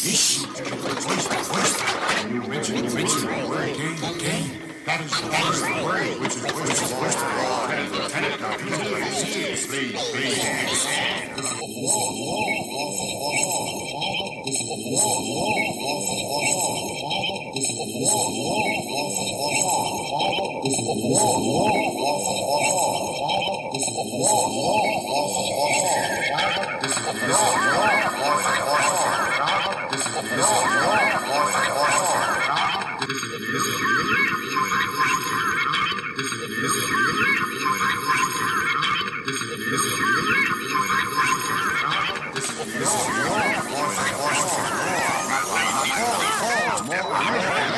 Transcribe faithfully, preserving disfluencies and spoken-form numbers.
fish. Oyster, oyster. You mentioned, you mentioned the word game, game. That is, that is the word which is, which is oyster. Lieutenant, Lieutenant, now please, please, please, please. More